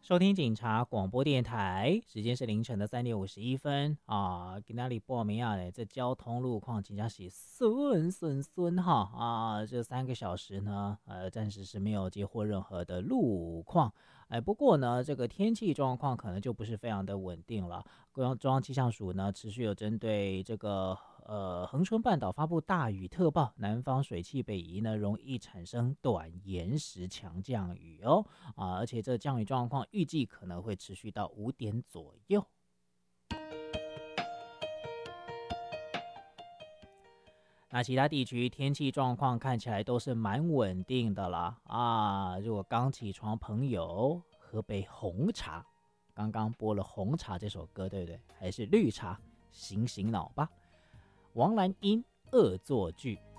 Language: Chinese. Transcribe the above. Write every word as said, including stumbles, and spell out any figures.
收听警察广播电台，时间是凌晨的三点五十一分啊。今天里报名啊嘞，这交通路况真的是顺顺顺哈啊，这三个小时呢，呃，暂时是没有接获任何的路况。哎，不过呢，这个天气状况可能就不是非常的稳定了。中央中央气象署呢，持续有针对这个呃恒春半岛发布大雨特报，南方水汽北移呢，容易产生短延时强降雨哦啊，而且这降雨状况预计可能会持续到五点左右。那其他地区天气状况看起来都是蛮稳定的啦啊！如果刚起床朋友喝杯红茶，刚刚播了红茶这首歌，对不对？还是绿茶？醒醒脑吧！王蓝英恶作剧。